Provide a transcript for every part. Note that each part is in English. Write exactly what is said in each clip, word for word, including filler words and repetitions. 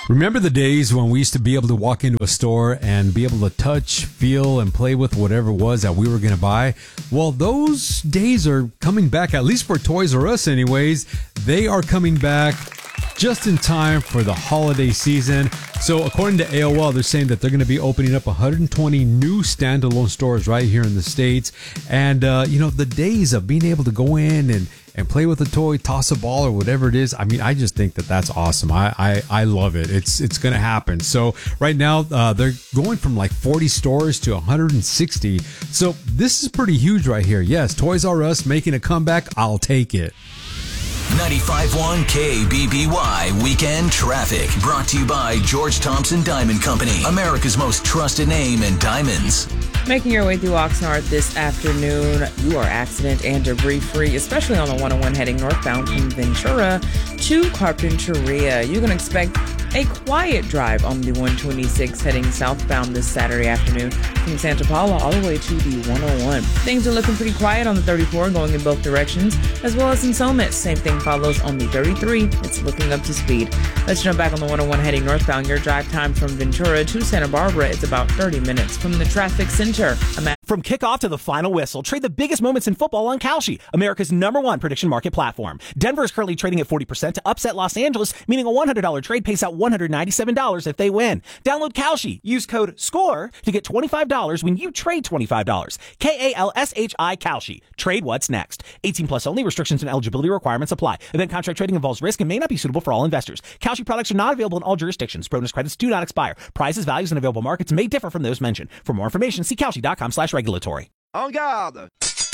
Remember the days when we used to be able to walk into a store and be able to touch, feel, and play with whatever it was that we were going to buy? Well, those days are coming back, at least for Toys R Us anyways. They are coming back just in time for the holiday season. So according to A O L, they're saying that they're going to be opening up one hundred twenty new standalone stores right here in the States. And, uh, you know, the days of being able to go in and, and play with a toy, toss a ball or whatever it is, I mean, I just think that that's awesome. I, I, I love it. It's it's going to happen. So right now, uh, they're going from like forty stores to one hundred sixty. So this is pretty huge right here. Yes, Toys R Us making a comeback. I'll take it. ninety-five point one K B B Y Weekend Traffic. Brought to you by George Thompson Diamond Company, America's most trusted name in diamonds. Making your way through Oxnard this afternoon, you are accident and debris free, especially on the one oh one heading northbound from Ventura to Carpinteria. You can expect a quiet drive on the one twenty-six heading southbound this Saturday afternoon from Santa Paula all the way to the one oh one. Things are looking pretty quiet on the thirty-four going in both directions, as well as in Summit. Same thing follows on the thirty-three. It's looking up to speed. Let's jump back on the one oh one heading northbound. Your drive time from Ventura to Santa Barbara is about thirty minutes from the traffic center. From kickoff to the final whistle, trade the biggest moments in football on Kalshi, America's number one prediction market platform. Denver is currently trading at forty percent to upset Los Angeles, meaning a one hundred dollars trade pays out one hundred ninety-seven dollars if they win. Download Kalshi. Use code SCORE to get twenty-five dollars when you trade twenty-five dollars. K A L S H I Kalshi. Trade what's next. eighteen plus only. Restrictions and eligibility requirements apply. Event contract trading involves risk and may not be suitable for all investors. Kalshi products are not available in all jurisdictions. Bonus credits do not expire. Prices, values, and available markets may differ from those mentioned. For more information, see Kalshi.com slash regulatory. En garde!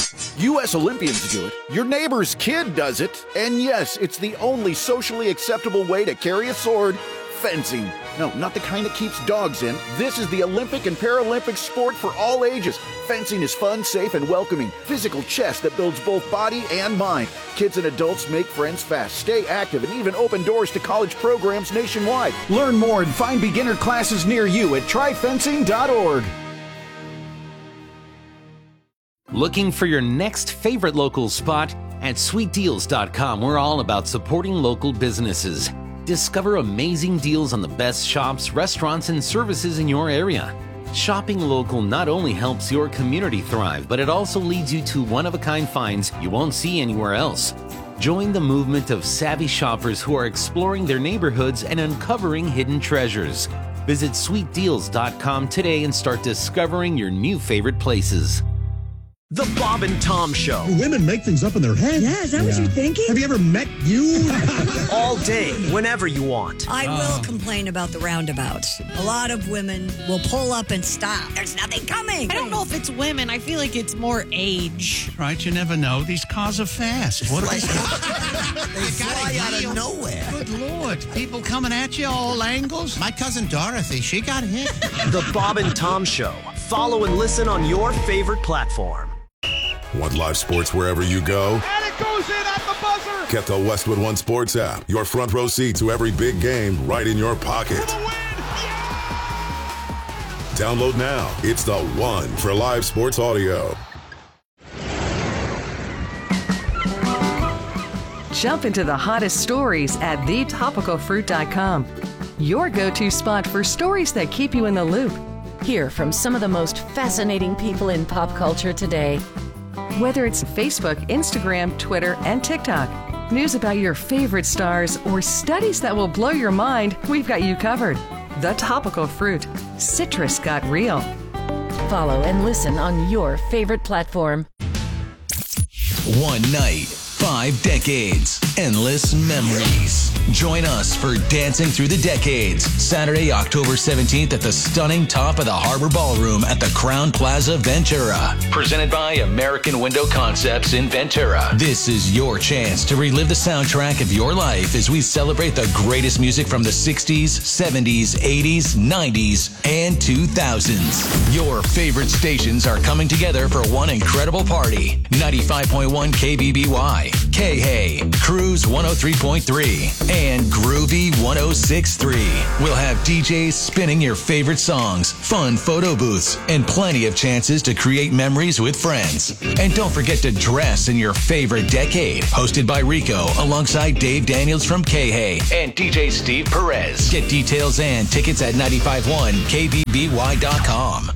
U S Olympians do it, your neighbor's kid does it, and yes, it's the only socially acceptable way to carry a sword, fencing. No, not the kind that keeps dogs in. This is the Olympic and Paralympic sport for all ages. Fencing is fun, safe, and welcoming. Physical chess that builds both body and mind. Kids and adults make friends fast, stay active, and even open doors to college programs nationwide. Learn more and find beginner classes near you at try fencing dot org. Looking for your next favorite local spot? At sweet deals dot com, we're all about supporting local businesses. Discover amazing deals on the best shops, restaurants, and services in your area. Shopping local not only helps your community thrive, but it also leads you to one-of-a-kind finds you won't see anywhere else. Join the movement of savvy shoppers who are exploring their neighborhoods and uncovering hidden treasures. Visit sweet deals dot com today and start discovering your new favorite places. The Bob and Tom Show. Do women make things up in their head? Yeah, is that yeah. what you're thinking? Have you ever met you? All day, whenever you want. I will oh. complain about the roundabouts. A lot of women will pull up and stop. There's nothing coming. I don't know if it's women. I feel like it's more age. Right, you never know. These cars are fast. What they fly out of nowhere. Good Lord. People coming at you all angles. My cousin Dorothy, she got hit. The Bob and Tom Show. Follow and listen on your favorite platform. Want live sports wherever you go? And it goes in at the buzzer! Get the Westwood One Sports app. Your front row seat to every big game right in your pocket. For the win! Yeah! Download now. It's the one for live sports audio. Jump into the hottest stories at the topical fruit dot com. Your go-to spot for stories that keep you in the loop. Hear from some of the most fascinating people in pop culture today. Whether it's Facebook, Instagram, Twitter, and TikTok, news about your favorite stars, or studies that will blow your mind, we've got you covered. The Topical Fruit. Citrus got real. Follow and listen on your favorite platform. One night, five decades, endless memories. Join us for Dancing Through the Decades, Saturday, October seventeenth at the stunning top of the Harbor Ballroom at the Crown Plaza, Ventura. Presented by American Window Concepts in Ventura. This is your chance to relive the soundtrack of your life as we celebrate the greatest music from the sixties, seventies, eighties, nineties, and two thousands. Your favorite stations are coming together for one incredible party. ninety-five point one K B B Y, K-Hay, Cruise one oh three point three, and Groovy one oh six three. We'll have D Js spinning your favorite songs, fun photo booths, and plenty of chances to create memories with friends. And don't forget to dress in your favorite decade. Hosted by Rico alongside Dave Daniels from K-Hay and D J Steve Perez. Get details and tickets at nine five one K B B Y dot com.